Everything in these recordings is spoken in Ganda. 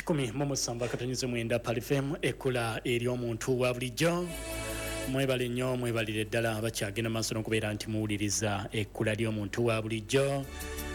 kikumi mu musanvu akatonyize mwenda palifem ekula eri omuntu wa bulijjo mwebale nnyo mwebalire ddala bakyagenda maaso n'okubeera nti muwuliriza ekkula ly'omuntu wa bulijjo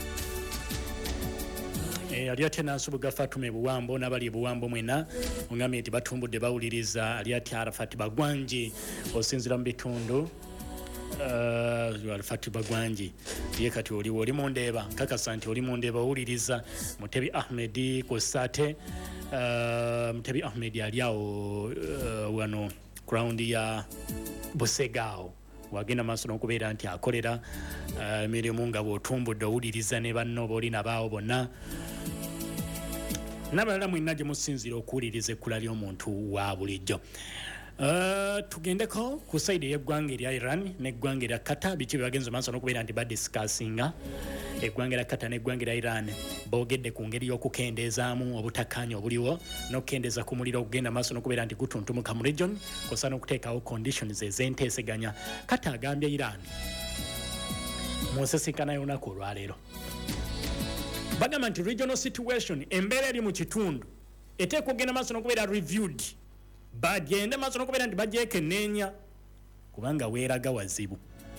ali ate nansubuga Fatuma Buwambo n'abali Buwambo mwena ongambye nti batumbudde bawuliriza ali ati Arafat Bagwanji osinzira mu bitundu Arafat Bagwanji ye kati oli mundeeba kakasa nti oli mundeeba owuliriza Mutebi Ahmed Kosate Mutebi Ahmed ali awo wano ground ya Busegao wagenda maaso n'okubeera nti akolera emirimu nga bw'otumbudde owuliriza ne banno booli nabaawo bonna n'abalala mwinna gye musinzira okuwuliriza ekkula ly'omuntu wa bulijjo. Tugendeko ku side y'eggwanga erya Iran n'eggwanga erya Qatar biki bye bagenze maaso n'okubeera nti badisikasinga eggwanga erya Qatar n'eggwanga erya Iran boogedde ku ngeri y'okukendeezaamu obutakkaanya obuliwo n'okukendeeza ku muliro okugenda maaso n'okubeera nti gutuntumuka mu region kw'ossa n'okuteekawo conditions ez'enteeseganya. Qatar agambye Iran mu nsisinkana y'olunaku olwaleero bagamba nti regional situation embeera eri mu kitundu eteekwa okugenda maaso n'okubeera reviewed bagende maaso n'okubeera nti bagyekenneenya kubanga weeraga wazibu.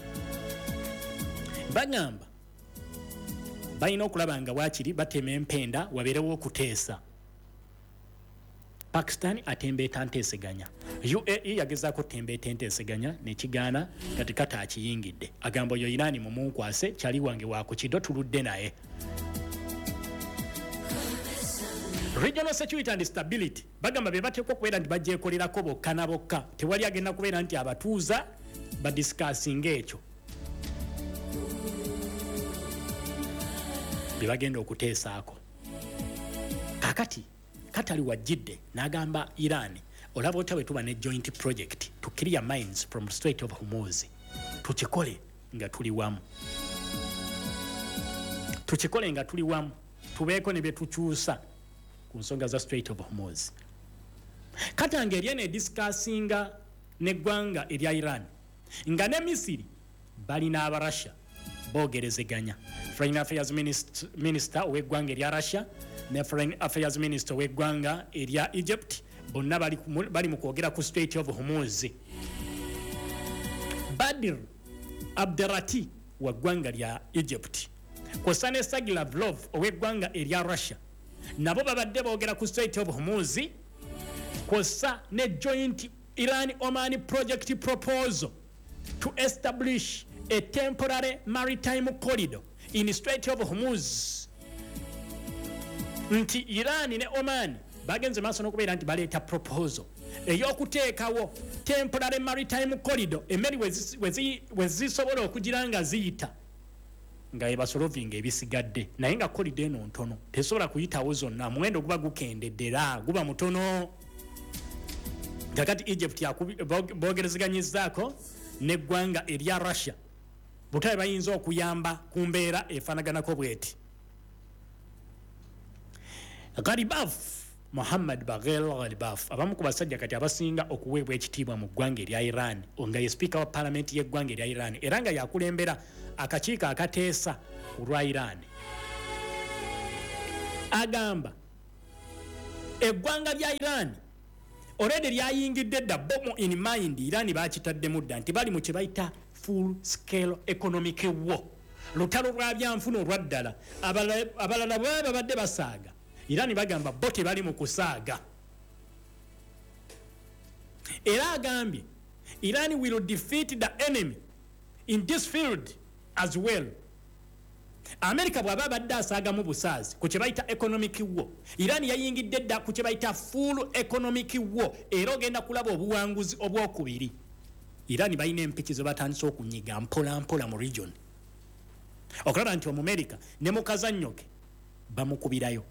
Bagamba balina okulaba nga waakiri batema empenda wabeerewo okuteesa. Pakistan atembeeta nteeseganya, UAE yagezaako tembeeta enteeseganya nekigaana kati Qatar akiyingidde agamba oyo Iran mumunkwase kyali wange wakukiddo tuludde naye. Regional security and stability bagamba be bateekwa okubeera nti bagyekolerako bokka na bokka tewali agenda kubeera nti abatuuza badisikasinga ekyo bye bagenda okuteesaako. Kakati Katali wajjidde n'agamba Iran olaba otawe tuba ne joint project to clear mines from Strait of Hormuz tukikole nga tuli wamu tubeeko ne bye tukyusa ku nsonga za Strait of Hormuz. Katanga erye ne discussinga n'eggwanga erya Iran nga ne Misiri balina aba Russia boogerezeganya. Foreign Affairs Minister ow'eggwanga erya Russia ne Foreign Affairs Minister ow'eggwanga erya Egypt bonna bali mu kwogera ku Strait of Hormuz. Badr Abderati wa ggwanga lya Egypt kw'ossa ne Sergey Lavrov ow'eggwanga erya Russia nabo babadde boogera ku Strait of Hormuz kw'ossa ne joint Iran-Oman project proposal to establish a temporary maritime corridor in Strait of Hormuz. Nti Iran ne Oman bagenze maaso n'okubeera nti baleeta proposal ey'okuteekawo temporary maritime corridor emmeri wezisobola okugira nga ziyita nga ebasolovinga ebisigadde naye nga corridor eno ntono tesobola kuyitawo zonna muwendo guba gukendedde guba mutono. Kakati Egypt boogerezeganyizzaako n'eggwanga erya Russia butabe bayinza okuyamba ku mbeera efaanaganako bweti. Ghalibaf Muhammad Baghel Ghalibaf abamu ku basajja kati abasinga okuweebwa ekitiibwa mu ggwanga erya Iran nga ye speaker wa parliament y'eggwanga erya Iran era nga yakulembera akakiiko akateesa ku lwa Iran agamba eggwanga lya Iran already lyayingidde dda bomb in mind. Iran baakitaddemu dda nti bali mu kye bayita full scale economic war, lutalo lwa byanfuna olwaddala. Abalala babadde basaaga Iran bagamba bo tebali mu kusaaga era agambye Iran will defeat the enemy in this field as well. America bw'aba badde asaaga mu busaazi ku kye bayita economic war, Iran yayingidde dda ku kye bayita full economic war era ogenda kulaba obuwanguzi obwokubiri. Iran balina empiki ze batandise okunyiga mpola mpola mu region okulaba nti Omumerika ne mu kazannyo ke bamukubirayo.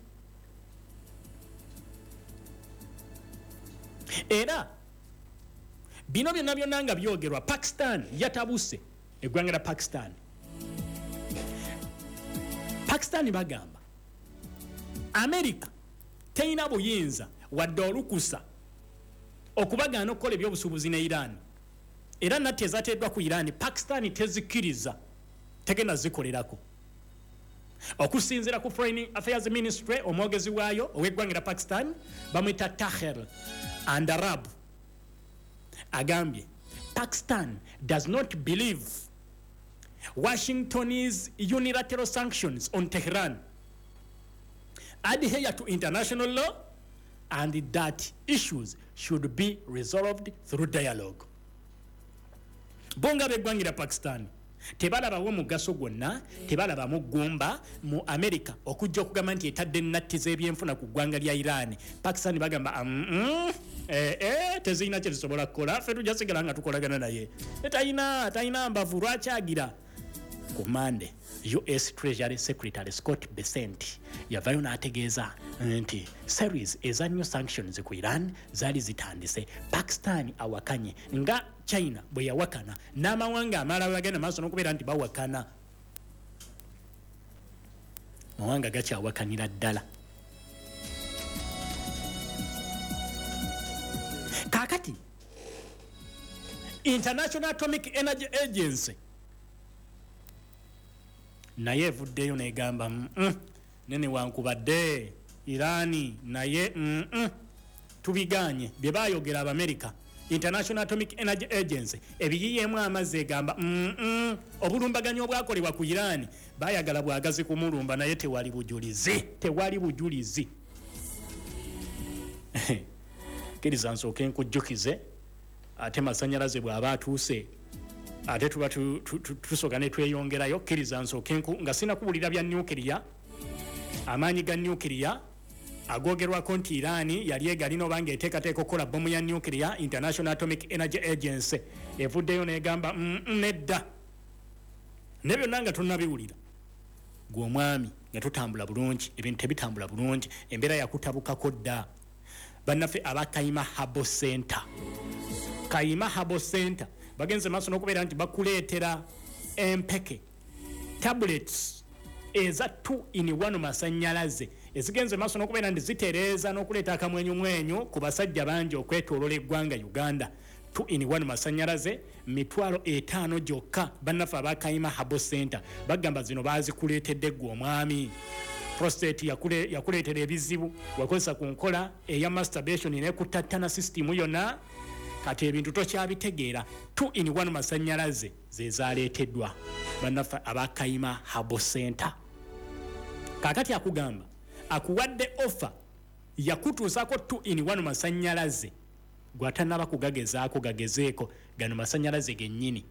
Era bino byonna nga byogerwa Pakistan yatabuse eggwanga lya Pakistan bagamba America teyina buyinza wadde olukusa okubagaana okukola ebyobusuubuzi ne Iran era nate ezateeddwa ku Iran Pakistan tezikiriza tegenda zikolerako. okusinziira ku Foreign Affairs Ministry omwogezi waayo ow'eggwanga lya Pakistan bamwita Tahir Andarab agambye Pakistan does not believe Washington's unilateral sanctions on Tehran adhere to international law and that issues should be resolved through dialogue. Bonga beggwanga lya Pakistan tebalabawo mugaso gwonna, tebalabamu ggumba mu America okujja okugamba nti etadde nnatti z'ebyenfuna ku ggwanga lya Iran. Pakistan bagamba tezirina kye zisobola kukola, ffe tujja sigala nga tukolagana naye. Talina mbavu lwakyagira. Ku Monday, US Treasury Secretary Scott Bessent yavayo n'ategeeza nti series eza new sanctions ku Iran zaali zitandise. Pakistan awakanye nga China bwe yawakana n'amawanga amalala bagenda maaso n'okubeera nti bawakana. Mawanga gakyawakanira ddala. Kaakati International Atomic Energy Agency naye evuddeyo n'egamba nene wankubadde Irani naye tubiganye bye baayogera Abamerika. International Atomic Energy Agency ebiyiyeemu amazzi egamba obulumbaganyo obwakolebwa ku Irani baayagala bwagazi kumulumba naye tewali bujulizi. Kkiriza nsooke nkujjukize ate masannyalaze bw'aba atuuse ate tuba tusooka ne tweyongerayo. Kkiriza nsooke nga sina kuwulira bya nuclear, amaanyi ga nuclear agogerwako nti Irani yali egalina oba ng'eteekateeka okukola bbomu ya nuclear. International Atomic Energy Agency evuddeyo n'egamba nedda, ne byonna nga tunnabiwulira. Gwe omwami nga tutambula bulungi, ebintu tebitambula bulungi, embeera yakutabukako dda. Bannaffe aba Kayima Herbal Center bagenze maaso n'okubeera nti bakuleetera empeke tablets eza 2-in-1 masannyalaze ezigenze maaso n'okubeera nti zitereeza n'okuleeta akamwenyumwenyu ku basajja bangi okwetoolola eggwanga Uganda. 2-in-1 masannyalaze $50 gyokka. Bannaffe aba Kayima Herbal Center bagamba zino baazikuleetedde ggwe omwami. Prostate yakuleetera ebizibu, wakozesa ku nkola eya masturbation n'ekutattana system yonna, kati ebintu tokyabitegeera. 2-in-1 masannyalaze ze zaaleeteddwa bannaffe aba Kayima Herbal Center. Kaakati akugamba akuwadde offer yakutuusako 2-in-1 masannyalaze gw'atannaba kugagezaako gagezeeko gano masannyalaze gennyini.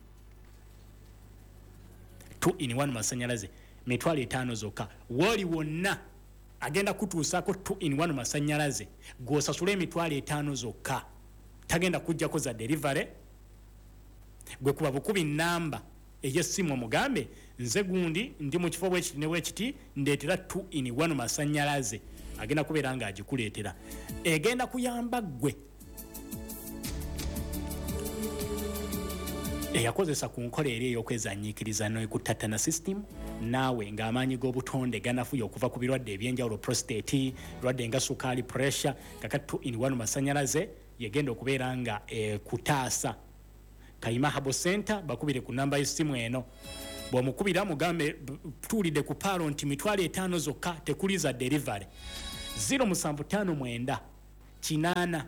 2-in-1 masannyalaze $50 zokka. Woli wonna agenda kutuusako 2-in-1 masannyalaze gw'osasula $50 zokka, tagenda kujjako za delivery. Gwe kuba bukubi nnamba ey'essimu omugambe nze gundi ndi mu kifo bwekiti ne bwekiti ndeetera 2-in-1 masannyalaze, agenda kubeera ng'agikuleetera. Egenda kuyamba ggwe eyakozesa ku nkola eri ey'okwezanyiikiriza n'ekutattana system, naawe ng'amaanyi g'obutonde ganafuya okuva ku birwadde ebyenjawulo, prostate, birwadde nga sukaali, pressure. Kakati 2-in-1 masannyalaze yegenda okubeera nga kutaasa. Kayima Herbal Center bakubire ku namba y'essimu eno. Bw'omukubira mugambe tuwulidde ku palo nti $50 zokka, tekuli za delivery. 075 885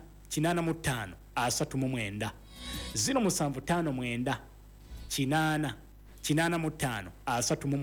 39 075 885 39.